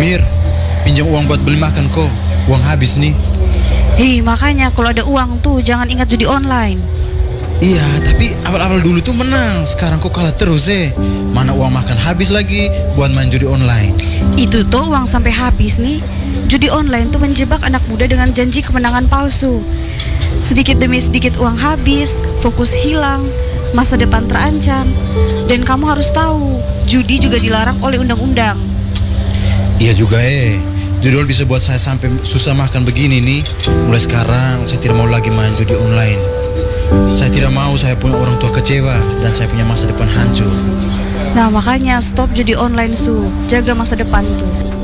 Mir, pinjam uang buat beli makan kok. Uang habis nih. Hei, makanya kalau ada uang tuh jangan ingat judi online. Iya, tapi awal-awal dulu tuh menang. Sekarang kok kalah terus Mana uang makan habis lagi buat main judi online. Itu tuh uang sampai habis nih. Judi online tuh menjebak anak muda dengan janji kemenangan palsu. Sedikit demi sedikit uang habis, fokus hilang, masa depan terancam. Dan kamu harus tahu, judi juga dilarang oleh undang-undang. Iya juga judul bisa buat saya sampai susah makan begini nih. Mulai sekarang saya tidak mau lagi main judi online. Saya tidak mau saya punya orang tua kecewa dan saya punya masa depan hancur. Nah makanya stop judi online Su, jaga masa depan tuh.